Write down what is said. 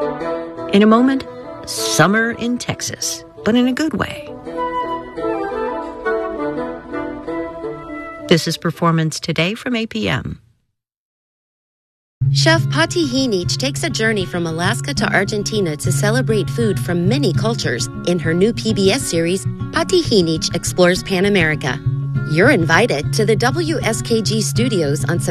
In a moment, summer in Texas, but in a good way. This is Performance Today from APM. Chef Pati Hinich takes a journey from Alaska to Argentina to celebrate food from many cultures. In her new PBS series, Pati Hinich explores Pan America. You're invited to the WSKG studios on